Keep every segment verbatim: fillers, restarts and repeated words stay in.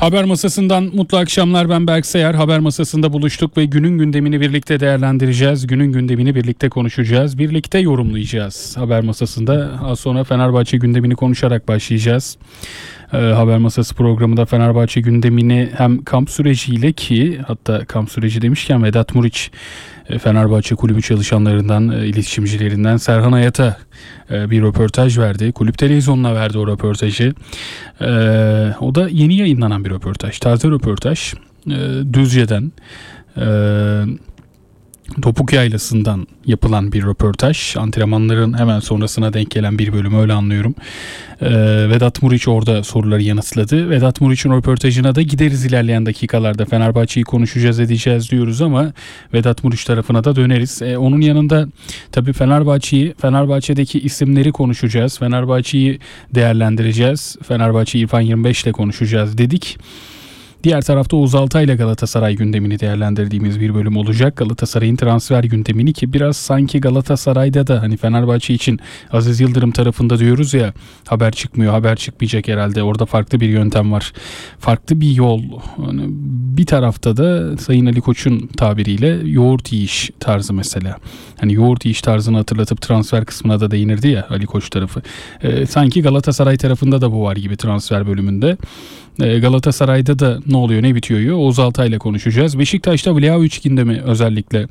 Haber Masası'ndan mutlu akşamlar, ben Berk Sayar. Haber Masası'nda buluştuk ve günün gündemini birlikte değerlendireceğiz. Günün gündemini birlikte konuşacağız, birlikte yorumlayacağız. Haber Masası'nda az sonra Fenerbahçe gündemini konuşarak başlayacağız. Ee, Haber Masası programında Fenerbahçe gündemini hem kamp süreciyle, ki hatta kamp süreci demişken Vedat Muriç, Fenerbahçe kulübü çalışanlarından, iletişimcilerinden Serhan Ayat'a bir röportaj verdi. Kulüp televizyonuna verdi o röportajı. O da yeni yayınlanan bir röportaj. Taze röportaj. Düzce'den, Topuk Yaylası'ndan yapılan bir röportaj. Antrenmanların hemen sonrasına denk gelen bir bölüm, öyle anlıyorum. Ee, Vedat Muriç orada soruları yanıtladı. Vedat Muriç'in röportajına da gideriz ilerleyen dakikalarda. Fenerbahçe'yi konuşacağız, edeceğiz diyoruz ama Vedat Muriç tarafına da döneriz. Ee, onun yanında tabii Fenerbahçe'yi, Fenerbahçe'deki isimleri konuşacağız. Fenerbahçe'yi değerlendireceğiz. Fenerbahçe İrfan yirmi beş ile konuşacağız dedik. Diğer tarafta Oğuz Altay ile Galatasaray gündemini değerlendirdiğimiz bir bölüm olacak. Galatasaray'ın transfer gündemini, ki biraz sanki Galatasaray'da da hani Fenerbahçe için Aziz Yıldırım tarafında diyoruz ya, haber çıkmıyor, haber çıkmayacak herhalde. Orada farklı bir yöntem var. Farklı bir yol. Yani bir tarafta da Sayın Ali Koç'un tabiriyle yoğurt yiyiş tarzı mesela. Hani yoğurt yiyiş tarzını hatırlatıp transfer kısmına da değinirdi ya Ali Koç tarafı. Ee, sanki Galatasaray tarafında da bu var gibi transfer bölümünde. Galatasaray'da da ne oluyor ne bitiyor, Oğuz Altay ile konuşacağız. Beşiktaş'ta Vlahovic gündemi özellikle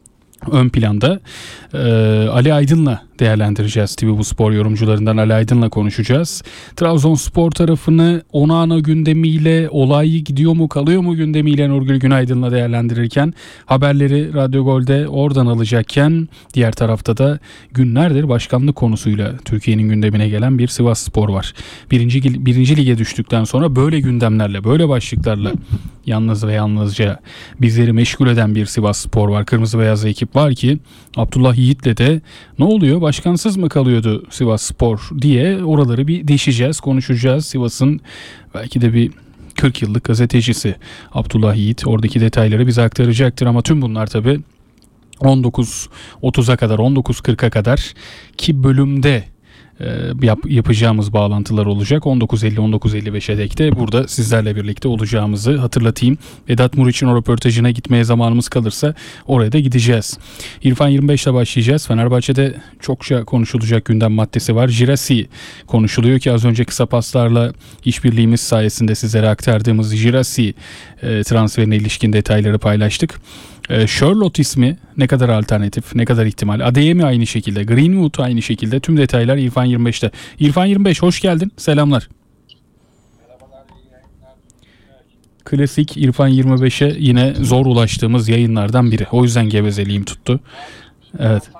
ön planda. Ee, Ali Aydın'la değerlendireceğiz. T V Bu Spor yorumcularından Ali Aydın'la konuşacağız. Trabzonspor tarafını Onana gündemiyle, olayı gidiyor mu kalıyor mu gündemiyle Nurgül Günaydın'la değerlendirirken, haberleri Radyo Gol'de oradan alacakken, diğer tarafta da günlerdir başkanlık konusuyla Türkiye'nin gündemine gelen bir Sivasspor var. Birinci, birinci lige düştükten sonra böyle gündemlerle, böyle başlıklarla yalnız ve yalnızca bizleri meşgul eden bir Sivasspor var. Kırmızı beyaz ekip var ki Abdullah Yiğit'le de ne oluyor, başkansız mı kalıyordu Sivasspor diye oraları bir deşeceğiz, konuşacağız. Sivas'ın belki de bir kırk yıllık gazetecisi Abdullah Yiğit oradaki detayları bize aktaracaktır ama tüm bunlar tabii on dokuz otuza kadar, on dokuz kırka kadar ki bölümde Yap, yapacağımız bağlantılar olacak. on dokuz elli on dokuz elli beşe dek de burada sizlerle birlikte olacağımızı hatırlatayım. Vedat Muriç'in o röportajına gitmeye zamanımız kalırsa oraya da gideceğiz. İrfan yirmi beş ile başlayacağız. Fenerbahçe'de çokça konuşulacak gündem maddesi var. Girassi konuşuluyor ki az önce kısa paslarla işbirliğimiz sayesinde sizlere aktardığımız Girassi e, transferine ilişkin detayları paylaştık. E, Charlotte ismi ne kadar alternatif, ne kadar ihtimal? Adeyemi aynı şekilde, Greenwood aynı şekilde. Tüm detaylar İrfan yirmi beşte. İrfan yirmi beş hoş geldin. Selamlar. Merhabalar, iyi yayınlar. Klasik İrfan yirmi beşe yine zor ulaştığımız yayınlardan biri. O yüzden gevezeliğim tuttu. Evet.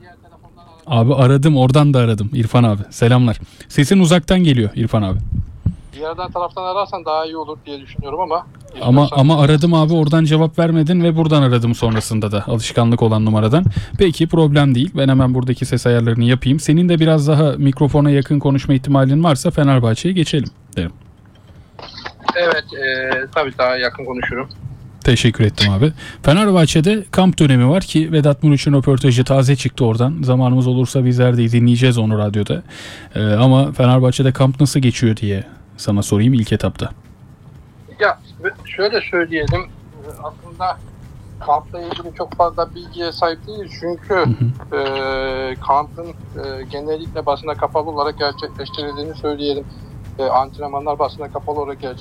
Abi aradım, oradan da aradım İrfan abi. Selamlar. Sesin uzaktan geliyor İrfan abi. Diğerden taraftan ararsan daha iyi olur diye düşünüyorum ama. Ama ama aradım abi, oradan cevap vermedin ve buradan aradım sonrasında da alışkanlık olan numaradan. Peki, problem değil. Ben hemen buradaki ses ayarlarını yapayım. Senin de biraz daha mikrofona yakın konuşma ihtimalin varsa Fenerbahçe'ye geçelim derim. Evet, e, tabii daha yakın konuşurum. Teşekkür ettim abi. Fenerbahçe'de kamp dönemi var ki Vedat Muriç'in röportajı taze çıktı oradan. Zamanımız olursa bizler de dinleyeceğiz onu radyoda. Ee, ama Fenerbahçe'de kamp nasıl geçiyor diye sana sorayım ilk etapta. Ya şöyle söyleyelim, aslında kampla ilgili çok fazla bilgiye sahip değiliz çünkü hı hı. E, kampın e, genellikle basına kapalı olarak gerçekleştirildiğini söyleyelim. E, antrenmanlar basına kapalı olarak gerçekleştirildiğini